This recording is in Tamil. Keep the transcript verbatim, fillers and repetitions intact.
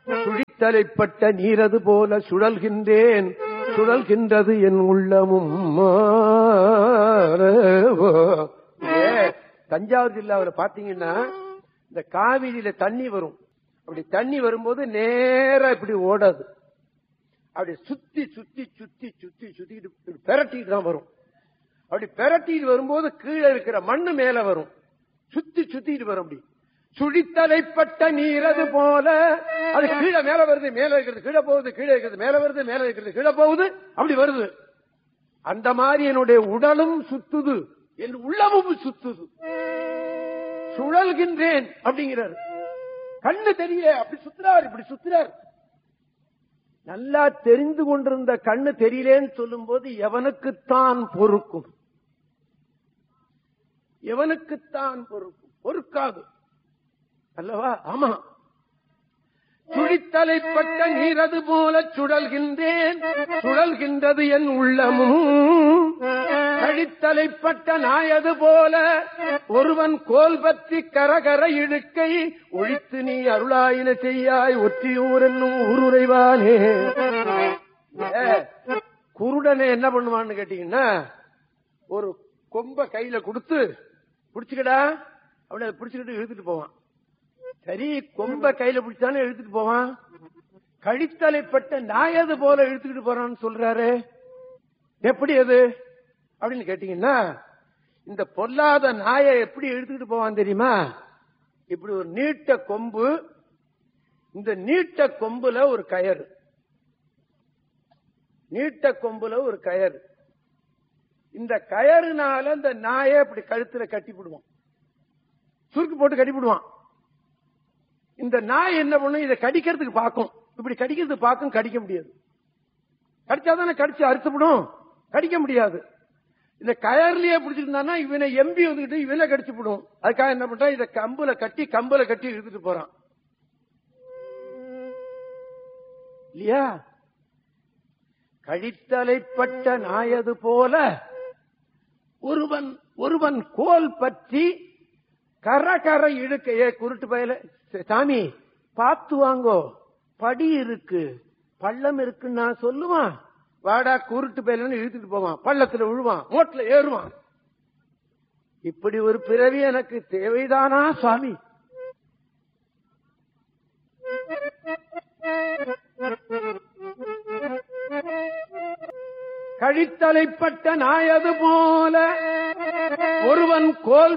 சுழித்தலைப்பட்ட நீரது போல சுழல்கின்றேன், சுழல்கின்றது என் உள்ளமும். தஞ்சாவூர் ஜில்லாவில் பாத்தீங்கன்னா இந்த காவிரியில தண்ணி வரும். அப்படி தண்ணி வரும்போது நேரா இப்படி ஓடாது, அப்படி சுத்தி சுத்தி சுத்தி சுத்தி சுத்திட்டு பெரட்டிட்டு தான் வரும். அப்படி பெரட்டிட்டு வரும்போது கீழே இருக்கிற மண்ணு மேல வரும், சுத்தி சுத்திட்டு வரும். அப்படி சுழித்தலைப்பட்ட நீரது போல அது கீழே மேல வருது, மேல இருக்கிறது கீழே போகுது, கீழே இருக்கிறது மேல வருது, மேல இருக்கிறது கீழே போகுது, அப்படி வருது. அந்த மாதிரி என்னுடைய உடலும் சுத்துது, என் உள்ளமும் சுத்துது, சுழல்கின்றேன் அப்படிங்கிறார். கண்ணு தெரியல, அப்படி சுத்துறார், இப்படி சுத்துறார். நல்லா தெரிந்து கொண்டிருந்த கண்ணு தெரியலேன்னு சொல்லும் போது எவனுக்குத்தான் பொறுக்கும்? எவனுக்குத்தான் பொறுக்கும்? பொறுக்காது அல்லவா? ஆமா. சுழித்தலைப்பட்ட நீரது போல சுழல்கின்றேன், சுழல்கின்றது என் உள்ளமும். கழித்தலைப்பட்ட நாயது போல ஒருவன் கோல் பற்றி கரகர இழுக்கை ஒழித்து நீ அருளாயின செய்யாய் ஒற்றியூர் என்னும் ஊருரைவானே. குருடனை என்ன பண்ணுவான்னு கேட்டீங்கன்னா, ஒரு கொம்ப கையில கொடுத்து பிடிச்சுக்கடா அப்படி அதை பிடிச்சுக்கிட்டு இழுத்துட்டு போவான். சரி, கொம்ப கையில பிடிச்சானே இழுத்துட்டு போவான். கழித்தலைப்பட்ட நாயது போல இழுத்துக்கிட்டு போறான்னு சொல்றாரு. எப்படி அது அப்படின்னு கேட்டீங்கன்னா, இந்த பொல்லாத நாயை எப்படி இழுத்துக்கிட்டு போவான் தெரியுமா? இப்படி ஒரு நீட்ட கொம்பு, இந்த நீட்ட கொம்புல ஒரு கயறு, நீட்ட கொம்புல ஒரு கயறு. இந்த கயறுனால இந்த நாயை இப்படி கழுத்துல கட்டிவிடுவான், சுருக்கு போட்டு கட்டிவிடுவான். இந்த நாய் என்ன பண்ணும்? இதை கடிக்கிறதுக்கு பார்க்கும், இப்படி கடிக்கிறதுக்கு பார்க்கும், கடிக்க முடியாது. கடிச்சாதானே கடிச்சு அறுத்துவிடும், கடிக்க முடியாது. இந்த கயர்லயே பிடிச்சிருந்தானா இவனை எம்பி வந்துட்டு இவனை கடிச்சு விடும். அதுக்காக என்ன பண்றான்? இதை கம்புல கட்டி கம்புல கட்டி இழுத்துட்டு போறான் இல்லையா? கழித்தலைப்பட்ட நாயது போல ஒருவன் ஒருவன் கோல் பற்றி கரகர இழுக்கையே. குருட்டு பயல, சாமி பார்த்து வாங்கோ, படி இருக்கு பள்ளம் இருக்குன்னு நான் சொல்லுவான். வாடா குருட்டு பயலன்னு இழுத்துட்டு போவான், பள்ளத்துல விழுவான், மோட்ல ஏறுவான். இப்படி ஒரு பிறவி எனக்கு தேவைதானா சுவாமி? கழித்தலைப்பட்ட நாயது போல ஒருவன் கோல்